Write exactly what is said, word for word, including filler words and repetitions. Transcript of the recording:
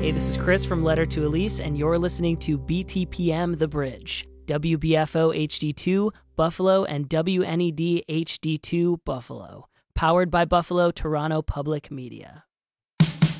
Hey, this is Chris from Letter to Elise, and you're listening to B T P M The Bridge, W B F O H D two Buffalo and W N E D H D two Buffalo, powered by Buffalo Toronto Public Media.